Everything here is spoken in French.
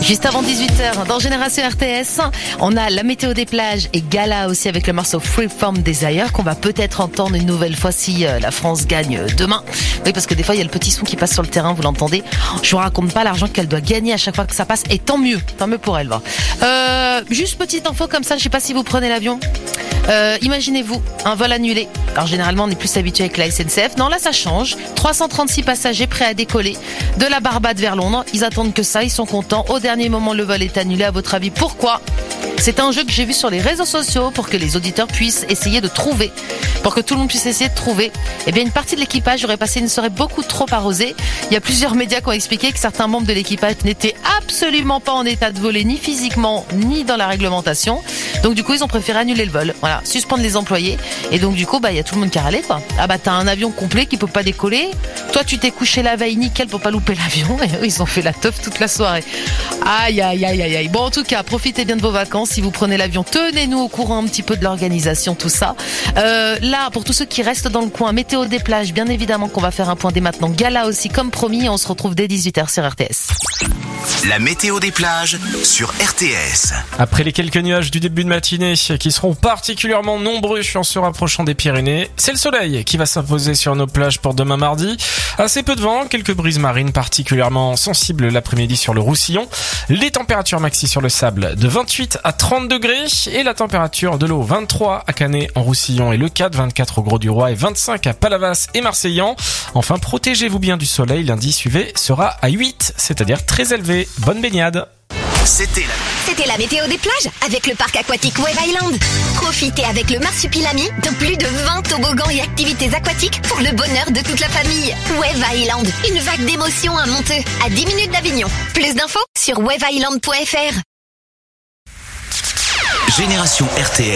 Juste avant 18h, dans Génération RTS, on a la météo des plages et gala aussi avec le morceau Freeform Desire qu'on va peut-être entendre une nouvelle fois si la France gagne demain. Oui, parce que des fois il y a le petit son qui passe sur le terrain, vous l'entendez. Je vous raconte pas l'argent qu'elle doit gagner à chaque fois que ça passe, et tant mieux pour elle. Juste petite info comme ça, je sais pas si vous prenez l'avion. Imaginez-vous un vol annulé. Alors généralement on est plus habitué avec la SNCF. Non, là ça change. 336 passagers prêts à décoller de la Barbade vers Londres. Ils attendent que ça, ils sont contents. Au dernier moment le vol est annulé. À votre avis pourquoi ? C'est un jeu que j'ai vu sur les réseaux sociaux pour que les auditeurs puissent essayer de trouver, pour que tout le monde puisse essayer de trouver. Eh bien, une partie de l'équipage aurait passé une soirée beaucoup trop arrosée. Il y a plusieurs médias qui ont expliqué que certains membres de l'équipage n'étaient absolument pas en état de voler, ni physiquement, ni dans la réglementation. Donc du coup, ils ont préféré annuler le vol. Voilà, suspendre les employés. Et donc du coup, il y a tout le monde qui a râlé, quoi. Ah bah t'as un avion complet qui peut pas décoller. Toi, tu t'es couché la veille nickel pour pas louper l'avion. Et eux, ils ont fait la teuf toute la soirée. Aïe, aïe, aïe, aïe, aïe. Bon, en tout cas, profitez bien de vos vacances. Si vous prenez l'avion, tenez-nous au courant un petit peu de l'organisation, tout ça. Là, pour tous ceux qui restent dans le coin, météo des plages, bien évidemment qu'on va faire un point dès maintenant. Gala aussi, comme promis, et on se retrouve dès 18h sur RTS. La météo des plages sur RTS. Après les quelques nuages du début de matinée qui seront particulièrement nombreux en se rapprochant des Pyrénées, c'est le soleil qui va s'imposer sur nos plages pour demain mardi. Assez peu de vent, quelques brises marines particulièrement sensibles l'après-midi sur le Roussillon. Les températures maxi sur le sable de 28 à 30 degrés et la température de l'eau 23 à Canet en Roussillon et le 4, 24 au Gros-du-Roi et 25 à Palavas et Marseillan. Enfin, protégez-vous bien du soleil, l'indice UV sera à 8, c'est-à-dire très élevé. Bonne baignade. C'était la météo des plages avec le parc aquatique Wave Island. Profitez avec le Marsupilami de plus de 20 toboggans et activités aquatiques pour le bonheur de toute la famille. Wave Island, une vague d'émotions à Monteux, à 10 minutes d'Avignon. Plus d'infos sur waveisland.fr. Génération RTS.